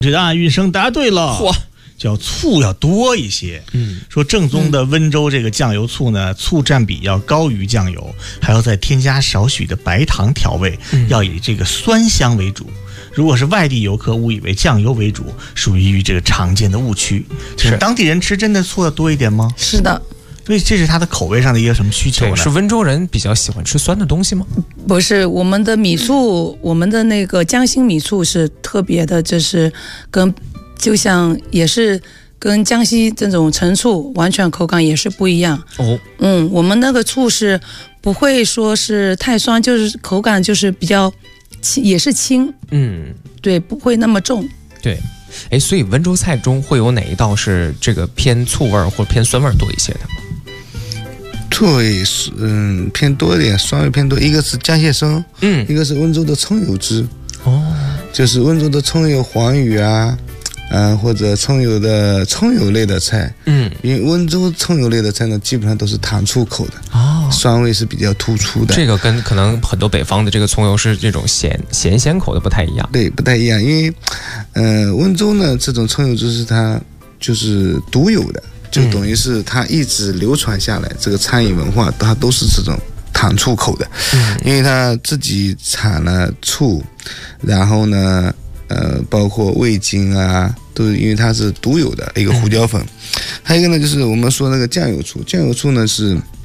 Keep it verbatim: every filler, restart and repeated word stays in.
这个案运生答对了， 嚯， 叫醋要多一些。 嗯， 说正宗的温州这个酱油醋呢，醋占比要高于酱油，还要再添加少许的白糖调味， 嗯、 要以这个酸香为主。如果是外地游客误以为酱油为主，属于这个常见的误区。是当地人吃真的醋要多一点吗？ 是的。 所以这是他的口味上的一个什么需求呢？ 是温州人比较喜欢吃酸的东西吗？ 不是，我们的米醋，我们的那个江心米醋是特别的，就是跟就像也是跟江西这种陈醋完全口感也是不一样。 哦， 嗯，我们那个醋是不会说是太酸，就是口感就是比较轻，也是轻。嗯，对，不会那么重。 对。哎，所以温州菜中会有哪一道是这个偏醋味儿或者偏酸味儿多一些的吗？ 醋味嗯偏多一点，酸味偏多。一个是江蟹生，嗯，一个是温州的葱油汁。哦，就是温州的葱油黄鱼啊，嗯、呃，或者葱油的葱油类的菜。嗯，因为温州葱油类的菜呢，基本上都是糖醋口的。哦，酸味是比较突出的。 这个跟可能很多北方的这个葱油是这种咸咸鲜口的不太一样。 对，不太一样，因为，呃，温州呢这种葱油汁是它就是独有的。就等于是它一直流传下来，这个餐饮文化它都是这种糖醋口的，嗯，因为它自己产了醋，然后呢，呃，包括味精啊，都是因为它是独有的一个胡椒粉。嗯、还有一个呢，就是我们说那个酱油醋，酱油醋呢是